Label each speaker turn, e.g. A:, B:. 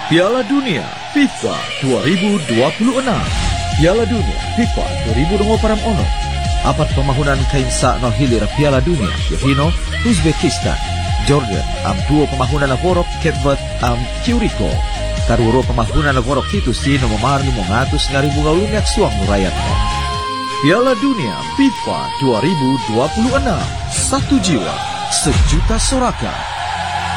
A: Piala Dunia FIFA 2026. Piala Dunia FIFA 2026 apat pemahunan kainsa no hilir Piala Dunia Yohino, Uzbekistan, Jordan am duo pemahunan navorok Ketbat am Curiko. Karuro pemahunan navorok itu sino memarni mongatus ngaribu ngalumiak suang rakyatnya. Piala Dunia FIFA 2026. Satu jiwa, sejuta sorakan.